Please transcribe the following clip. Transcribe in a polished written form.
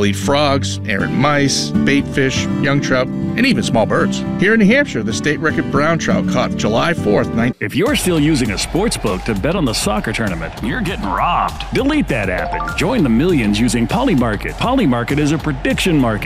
eat frogs, errant mice, bait fish, young trout, and even small birds. Here in New Hampshire, the state record brown trout caught July 4th, If you're still using a sports book to bet on the soccer tournament, you're getting robbed. Delete that app and join the millions using Polymarket. Polymarket is a prediction market.